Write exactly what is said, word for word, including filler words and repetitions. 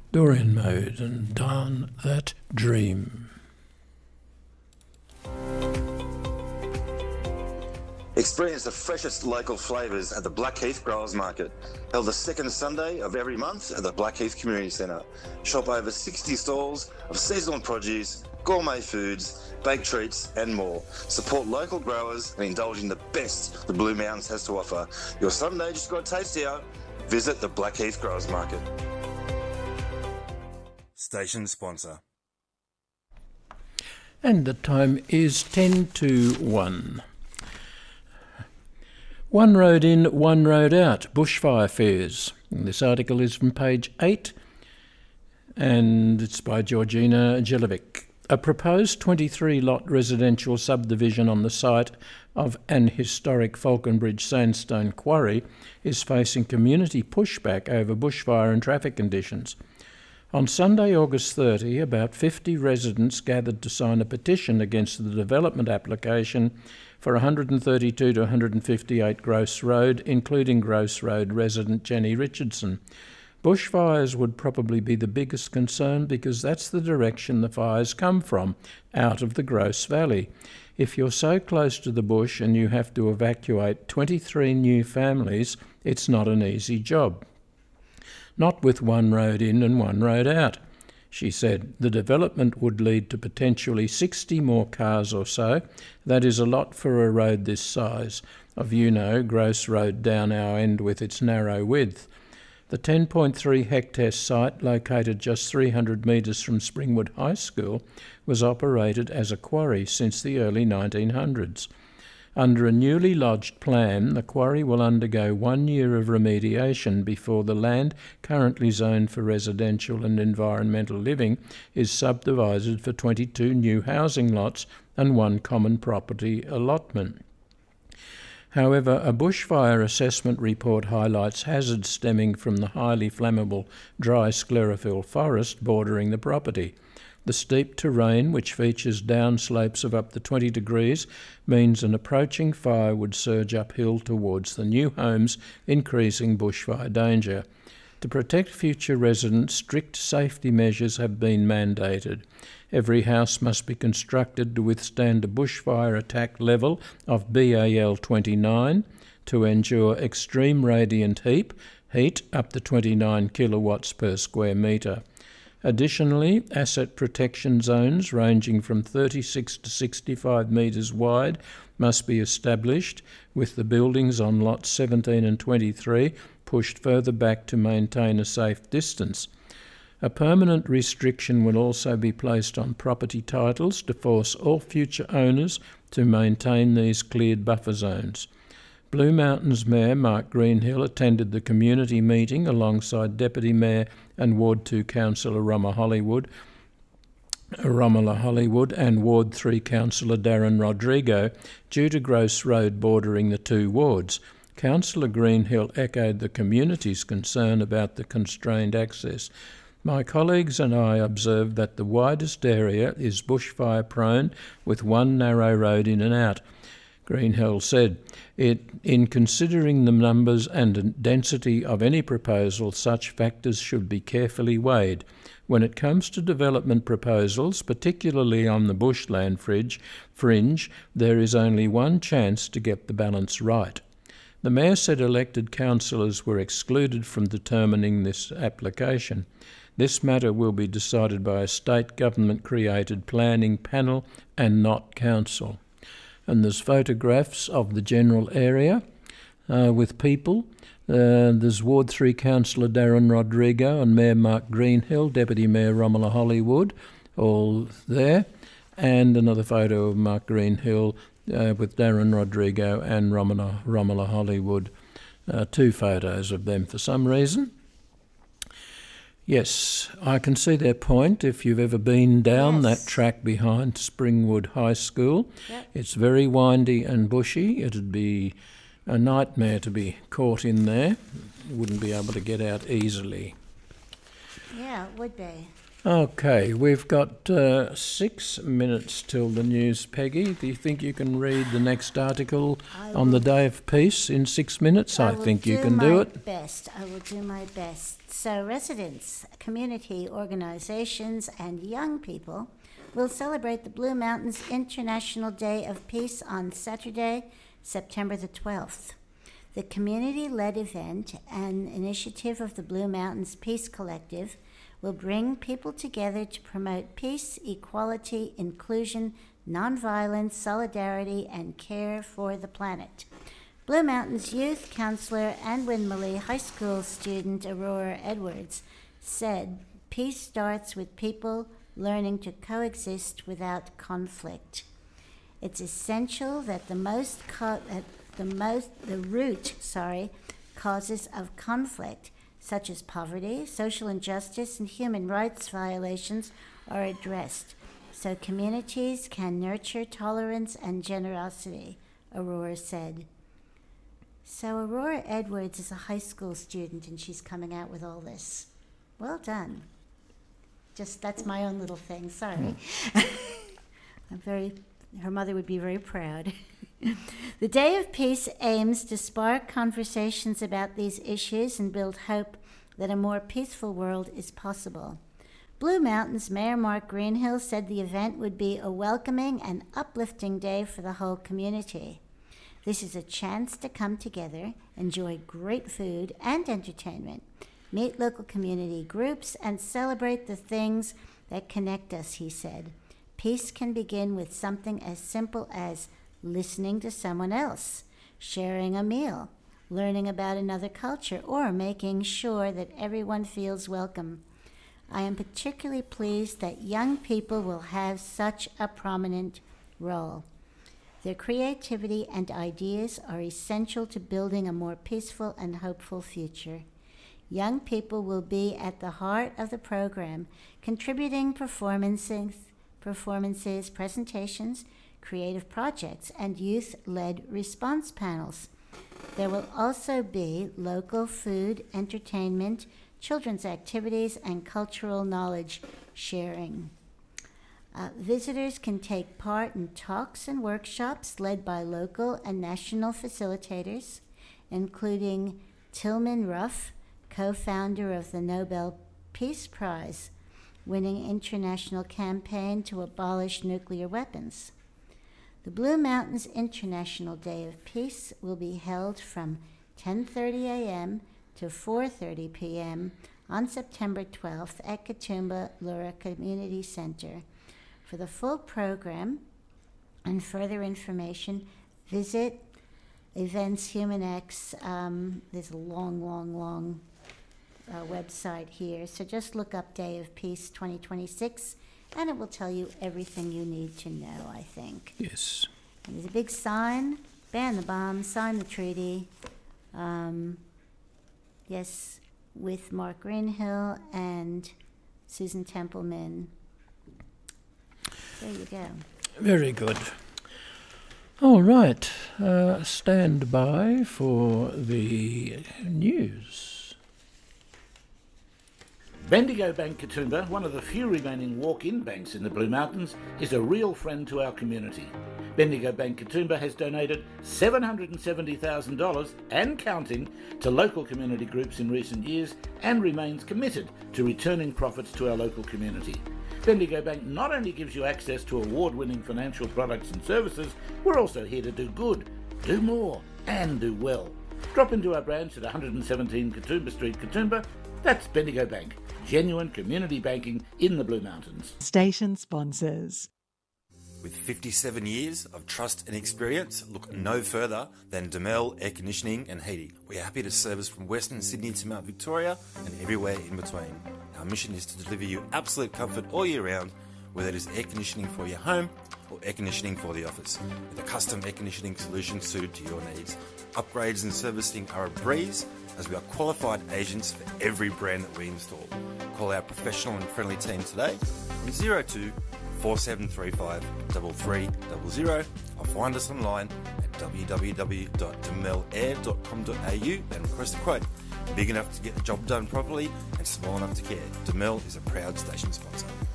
Dorian Mode and Down That Dream. Experience the freshest local flavours at the Blackheath Growers Market, held the second Sunday of every month at the Blackheath Community Centre. Shop over sixty stalls of seasonal produce, gourmet foods, baked treats and more. Support local growers and indulge in the best the Blue Mountains has to offer. Your Sunday just got tastier. Visit the Blackheath Growers Market. Station sponsor. And the time is ten to one. One road in, one road out, bushfire fears. And this article is from page eight, and it's by Georgina Jelovic. A proposed twenty-three lot residential subdivision on the site of an historic Falconbridge sandstone quarry is facing community pushback over bushfire and traffic conditions. On Sunday, August thirtieth, about fifty residents gathered to sign a petition against the development application for one thirty-two to one fifty-eight Gross Road, including Gross Road resident Jenny Richardson. Bushfires would probably be the biggest concern because that's the direction the fires come from, out of the Gross Valley. If you're so close to the bush and you have to evacuate twenty-three new families, it's not an easy job. Not with one road in and one road out. She said the development would lead to potentially sixty more cars or so. That is a lot for a road this size, of you know, Gross Road down our end with its narrow width. The ten point three hectare site, located just three hundred metres from Springwood High School, was operated as a quarry since the early nineteen hundreds. Under a newly lodged plan, the quarry will undergo one year of remediation before the land, currently zoned for residential and environmental living, is subdivided for twenty-two new housing lots and one common property allotment. However, a bushfire assessment report highlights hazards stemming from the highly flammable dry sclerophyll forest bordering the property. The steep terrain, which features downslopes of up to twenty degrees, means an approaching fire would surge uphill towards the new homes, increasing bushfire danger. To protect future residents, strict safety measures have been mandated. Every house must be constructed to withstand a bushfire attack level of B A L twenty-nine to endure extreme radiant heat, heat up to twenty-nine kilowatts per square metre. Additionally, asset protection zones ranging from thirty-six to sixty-five metres wide must be established, with the buildings on lots seventeen and twenty-three pushed further back to maintain a safe distance. A permanent restriction will also be placed on property titles to force all future owners to maintain these cleared buffer zones. Blue Mountains Mayor Mark Greenhill attended the community meeting alongside Deputy Mayor and Ward two Councillor Romola Hollywood, Romola Hollywood and Ward three Councillor Darren Rodrigo, due to Gross Road bordering the two wards. Councillor Greenhill echoed the community's concern about the constrained access. My colleagues and I observed that the widest area is bushfire prone, with one narrow road in and out. Greenhill said, it, in considering the numbers and density of any proposal, such factors should be carefully weighed. When it comes to development proposals, particularly on the bushland fringe, fringe, there is only one chance to get the balance right. The Mayor said elected councillors were excluded from determining this application. This matter will be decided by a state government-created planning panel and not council. And there's photographs of the general area uh, with people. Uh, there's Ward three Councillor Darren Rodrigo and Mayor Mark Greenhill, Deputy Mayor Romola Hollywood, all there. And another photo of Mark Greenhill uh, with Darren Rodrigo and Romola, Romola Hollywood. Uh, two photos of them for some reason. Yes, I can see their point. If you've ever been down yes. that track behind Springwood High School, yep. It's very windy and bushy. It'd be a nightmare to be caught in there. You wouldn't be able to get out easily. Yeah, it would be. Okay, we've got uh, six minutes till the news, Peggy. Do you think you can read the next article I on will, the Day of Peace in six minutes? I, I think do you can do it. my best. I will do my best. So residents, community organisations and young people will celebrate the Blue Mountains International Day of Peace on Saturday, September the twelfth. The community-led event, an initiative of the Blue Mountains Peace Collective, will bring people together to promote peace, equality, inclusion, nonviolence, solidarity, and care for the planet. Blue Mountains youth counselor and Winmalee High School student Aurora Edwards said, "Peace starts with people learning to coexist without conflict. It's essential that the most co- that the most the root, sorry, causes of conflict, such as poverty, social injustice, and human rights violations, are addressed, so communities can nurture tolerance and generosity," Aurora said. So Aurora Edwards is a high school student, and she's coming out with all this. Well done. Just, that's my own little thing, sorry. I'm very, her mother would be very proud. The Day of Peace aims to spark conversations about these issues and build hope that a more peaceful world is possible. Blue Mountains Mayor Mark Greenhill said the event would be a welcoming and uplifting day for the whole community. This is a chance to come together, enjoy great food and entertainment, meet local community groups, and celebrate the things that connect us, he said. Peace can begin with something as simple as listening to someone else, sharing a meal, learning about another culture, or making sure that everyone feels welcome. I am particularly pleased that young people will have such a prominent role. Their creativity and ideas are essential to building a more peaceful and hopeful future. Young people will be at the heart of the program, contributing performances, performances, presentations, creative projects, and youth-led response panels. There will also be local food, entertainment, children's activities, and cultural knowledge sharing. Uh, visitors can take part in talks and workshops led by local and national facilitators, including Tillman Ruff, co-founder of the Nobel Peace Prize, winning international campaign to abolish nuclear weapons. The Blue Mountains International Day of Peace will be held from ten thirty a.m. to four thirty p.m. on September twelfth at Katoomba Lura Community Center. For the full program and further information, visit Events HumanX. Um, there's a long, long, long uh, website here. So just look up Day of Peace twenty twenty-six, and it will tell you everything you need to know, I think. Yes. And there's a big sign, ban the bomb, sign the treaty. Um, yes, with Mark Greenhill and Susan Templeman. There you go. Very good. All right. Uh, stand by for the news. Bendigo Bank Katoomba, one of the few remaining walk-in banks in the Blue Mountains, is a real friend to our community. Bendigo Bank Katoomba has donated seven hundred seventy thousand dollars and counting to local community groups in recent years and remains committed to returning profits to our local community. Bendigo Bank not only gives you access to award-winning financial products and services, we're also here to do good, do more, and do well. Drop into our branch at one hundred seventeen Katoomba Street, Katoomba. That's Bendigo Bank, genuine community banking in the Blue Mountains. Station sponsors. With fifty-seven years of trust and experience, look no further than Demel Air Conditioning and Heating. We are happy to service from Western Sydney to Mount Victoria and everywhere in between. Our mission is to deliver you absolute comfort all year round, whether it is air conditioning for your home or air conditioning for the office, with a custom air conditioning solution suited to your needs. Upgrades and servicing are a breeze, as we are qualified agents for every brand that we install. Call our professional and friendly team today on zero two four seven three five three three zero zero or find us online at w w w dot demel air dot com dot a u and request a quote. big enough to get the job done properly and small enough to care. Demel is a proud station sponsor.